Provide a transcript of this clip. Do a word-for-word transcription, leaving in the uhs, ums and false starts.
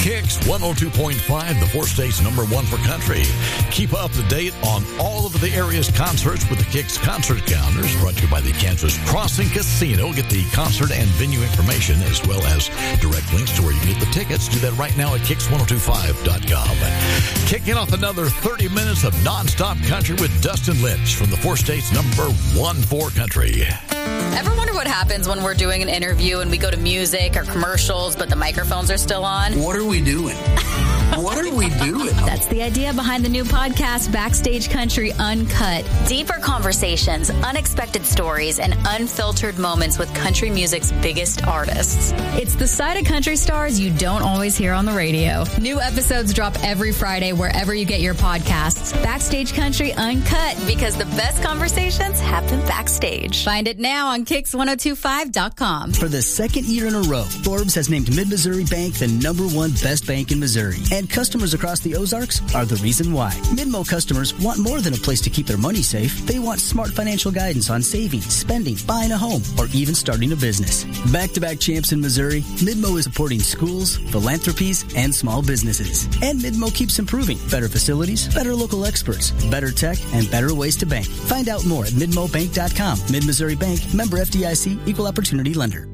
Kicks one oh two point five, the four states number one for country. Keep up to date on all of the area's concerts with the Kicks concert calendars, brought to you by the Kansas Crossing Casino. Get the concert and venue information as well as direct links to where you can get the tickets. Do that right now at kicks ten twenty-five dot com. Kicking off another thirty minutes of nonstop country with Dustin Lynch from the four states number one for country. Ever wonder what happens when we're doing an interview and we go to music or commercials, but the microphones are still on? What are we doing? What are we doing? That's the idea behind the new podcast, Backstage Country Uncut. Deeper conversations, unexpected stories, and unfiltered moments with country music's biggest artists. It's the side of country stars you don't always hear on the radio. New episodes drop every Friday wherever you get your podcasts. Backstage Country Uncut, because the best conversations happen backstage. Find it now on kicks ten twenty-five dot com. For the second year in a row, Forbes has named Mid-Missouri Bank the number one best bank in Missouri. And customers across the Ozarks are the reason why. Midmo customers want more than a place to keep their money safe. They want smart financial guidance on saving, spending, buying a home, or even starting a business. Back-to-back champs in Missouri, Midmo is supporting schools, philanthropies, and small businesses. And Midmo keeps improving. Better facilities, better local experts, better tech, and better ways to bank. Find out more at midmo bank dot com. Mid-Missouri Bank, member F D I C, equal opportunity lender.